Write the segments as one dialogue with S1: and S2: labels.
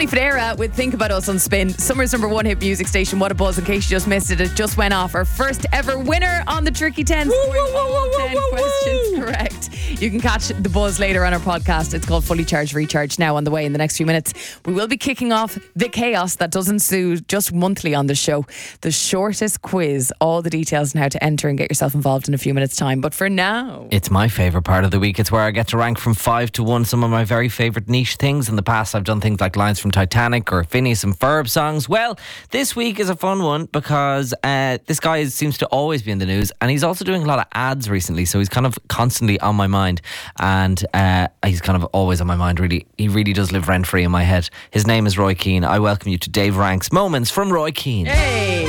S1: Sonny Fodera with Think About Us on Spin. Summer's number one hit music station. What a buzz. In case you just missed it, it just went off. Our first ever winner on the Tricky 10. Scoring all 10 questions correct. You can catch the buzz later on our podcast. It's called Fully Charged Recharge, now on the way in the next few minutes. We will be kicking off the chaos that does ensue just monthly on the show. The shortest quiz. All the details on how to enter and get yourself involved in a few minutes' time. But for now,
S2: it's my favourite part of the week. It's where I get to rank from 5 to 1 some of my very favourite niche things. In the past, I've done things like lines from Titanic or Phineas and Ferb songs. Well, this week is a fun one because this guy seems to always be in the news, and he's also doing a lot of ads recently, so he's kind of constantly on my mind, and he's kind of always on my mind, really. He really does live rent-free in my head. His name is Roy Keane. I welcome you to Dave Ranks Moments from Roy Keane.
S1: Hey!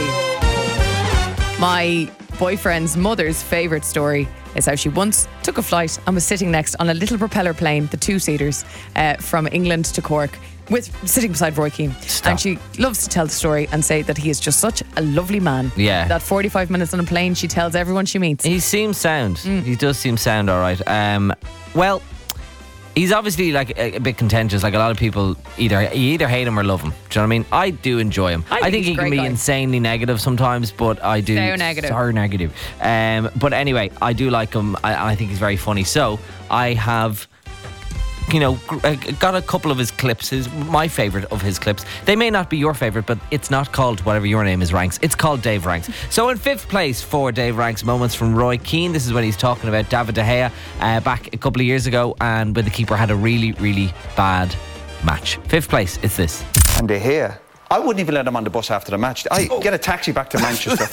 S1: My boyfriend's mother's favourite story is how she once took a flight and was sitting next on a little propeller plane, the two-seaters, from England to Cork, sitting beside Roy Keane.
S2: Stop.
S1: And she loves to tell the story and say that he is just such a lovely man.
S2: Yeah.
S1: That 45 minutes on a plane, she tells everyone she meets.
S2: He seems sound. He does seem sound all right. Well, he's obviously like a bit contentious. Like a lot of people, you either hate him or love him. Do you know what I mean? I do enjoy him. I think he can be insanely negative sometimes, but I do.
S1: So negative.
S2: So negative. But anyway, I do like him. I think he's very funny. So I have, got a couple of his clips. My favourite of his clips. They may not be your favourite, but it's not called whatever your name is Ranks. It's called Dave Ranks. So in 5th place for Dave Ranks Moments from Roy Keane, this is when he's talking about David De Gea back a couple of years ago, and when the keeper had a really, really bad match. 5th place, it's this.
S3: And De Gea, I wouldn't even let him on the bus after the match. I get a taxi back to Manchester.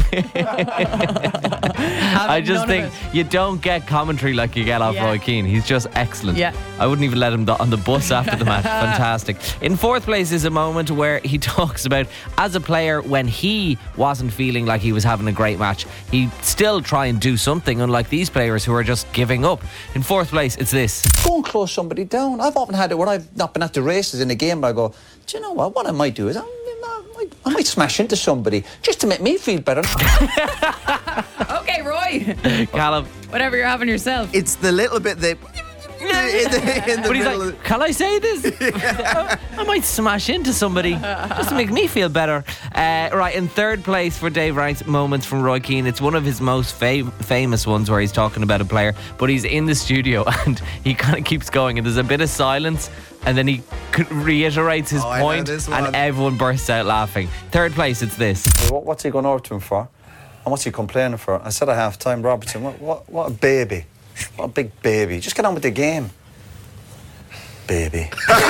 S2: I just think you don't get commentary like you get off Roy Keane. He's just excellent. Yeah. I wouldn't even let him on the bus after the match. Fantastic. In 4th place is a moment where he talks about, as a player, when he wasn't feeling like he was having a great match, he'd still try and do something, unlike these players who are just giving up. In 4th place, it's this.
S3: Go and close somebody down. I've often had it where I've not been at the races in a game, but I go, do you know what I might do is I might smash into somebody just to make me feel better.
S1: Okay, Roy.
S2: Callum.
S1: Whatever you're having yourself.
S4: It's the little bit that...
S2: But he's like, can I say this? I might smash into somebody just to make me feel better. Right, in 3rd place for Dave Ranks Moments from Roy Keane, it's one of his most famous ones where he's talking about a player, but he's in the studio and he kind of keeps going, and there's a bit of silence, and then he reiterates his point, and everyone bursts out laughing. 3rd place, it's this.
S3: What's he going over to him for? And what's he complaining for? I said at half-time, Robertson, what a baby. What a big baby. Just get on with the game. Baby.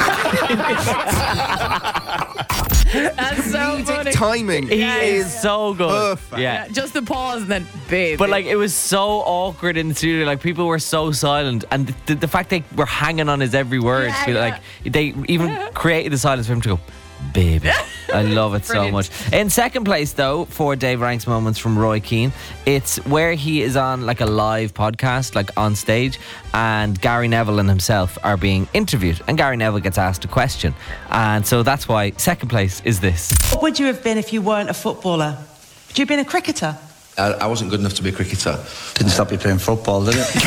S1: That's so funny.
S4: Timing.
S2: He is so good.
S4: Perfect.
S2: Yeah.
S1: Just the pause and then baby.
S2: But like, it was so awkward in the studio. Like, people were so silent, and the fact they were hanging on his every word. Like, they even created the silence for him to go, baby. I love it so much. In 2nd place, though, for Dave Ranks Moments from Roy Keane, it's where he is on like a live podcast, like on stage, and Gary Neville and himself are being interviewed, and Gary Neville gets asked a question, and so that's why 2nd place is this.
S5: What would you have been if you weren't a footballer? Would you have been a cricketer?
S6: I wasn't good enough to be a cricketer.
S3: Didn't stop you playing football, did it?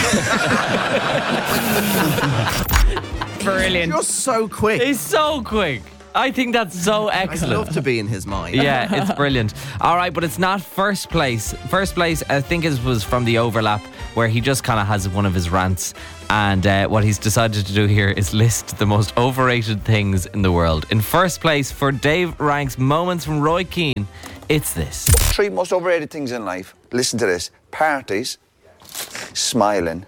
S1: Brilliant.
S4: You're so quick.
S2: He's so quick. I think that's so excellent.
S4: I'd love to be in his mind.
S2: Yeah, it's brilliant. All right, but it's not 1st place. 1st place, I think, was from the overlap, where he just kind of has one of his rants. And what he's decided to do here is list the most overrated things in the world. In 1st place for Dave Ranks Moments from Roy Keane, it's this.
S3: 3 most overrated things in life. Listen to this. Parties. Smiling.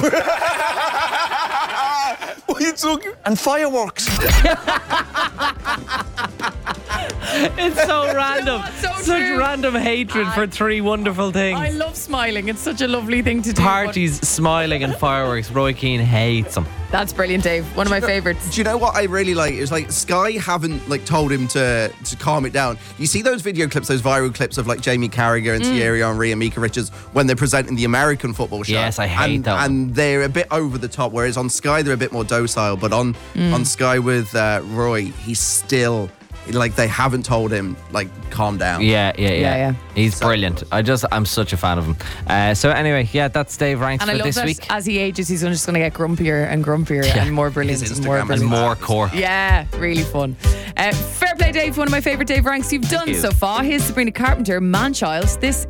S4: What are you talking?
S3: And fireworks.
S2: It's so random.
S1: So
S2: Such
S1: true.
S2: random hatred for 3 wonderful things.
S1: I love smiling. It's such a lovely thing to do.
S2: Parties, smiling and fireworks. Roy Keane hates them.
S1: That's brilliant, Dave. One of my favourites.
S4: Do you know what I really like? It's like Sky haven't like told him to calm it down. You see those video clips, those viral clips of like Jamie Carragher and Thierry Henry and Mika Richards when they're presenting the American football show.
S2: Yes, I hate that one.
S4: And they're a bit over the top, whereas on Sky they're a bit more docile. But on Sky with Roy, he's still like, they haven't told him like calm down.
S2: Yeah. He's brilliant. I'm such a fan of him. So anyway, that's Dave Ranks
S1: and
S2: for
S1: I love
S2: this
S1: that
S2: week.
S1: as he ages, he's just going to get grumpier and grumpier and more brilliant
S4: His
S1: and more
S4: Instagram
S1: brilliant.
S2: And more core.
S1: Yeah, really fun. Fair play, Dave. One of my favourite Dave ranks you've done
S2: you.
S1: so far. Here's Sabrina Carpenter, Man Child. This